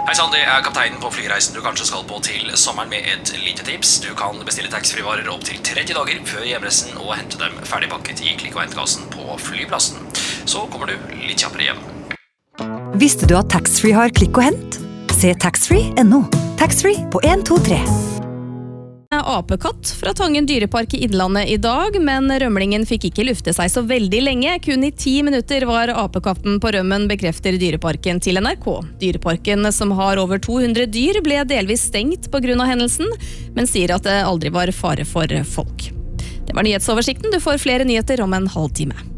Hei sann, det kapteinen på flyreisen du kanskje skal på til sommeren med et lite tips. Du kan bestille taxfree-varer opp til 30 dager før hjemreisen og hente dem ferdigpakket i klikk- og hentkassen på flyplassen. Så kommer du litt kjappere hjem. Visste du at taxfree har klikk og hent? Se taxfree.no. Taxfree på 1, 2, 3. Apekatt fra Tangen dyrepark i Innlandet i dag, men rømlingen fikk ikke lufte seg så veldig lenge. Kun i 10 minutter var apekatten på rømmen, bekrefter dyreparken til NRK. Dyreparken, som har over 200 dyr, ble delvis stengt på grunn av hendelsen, men sier at det aldri var fare for folk. Det var nyhetsoversikten. Du får flere nyheter om en halvtime.